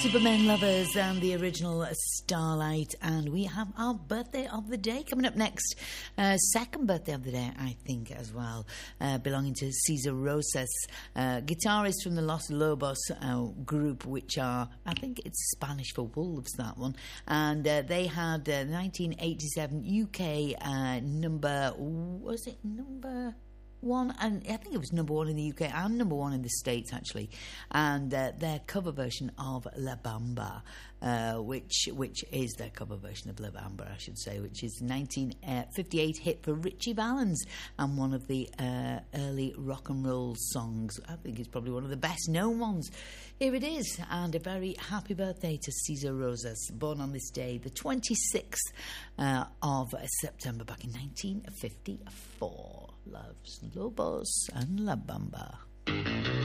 Superman Lovers and the original Starlight, and we have our birthday of the day coming up next. Second birthday of the day, I think, as well, belonging to Cesar Rosas, guitarist from the Los Lobos group, which are, I think it's Spanish for wolves, that one. And they had 1987 UK number one, and I think it was number one in the UK and number one in the States, actually, and their cover version of La Bamba, which is their cover version of La Bamba, I should say, which is 1958 hit for Ritchie Valens and one of the early rock and roll songs. I think it's probably one of the best known ones. Here it is, and a very happy birthday to Cesar Rosas, born on this day, the 26th of September, back in 1954. Loves Lobos and La Bamba.